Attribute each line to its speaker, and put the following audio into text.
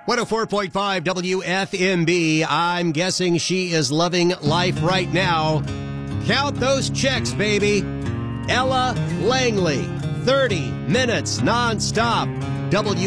Speaker 1: 104.5 WFMB. I'm guessing she is loving life right now. Count those checks, baby. Ella Langley, 30 minutes nonstop.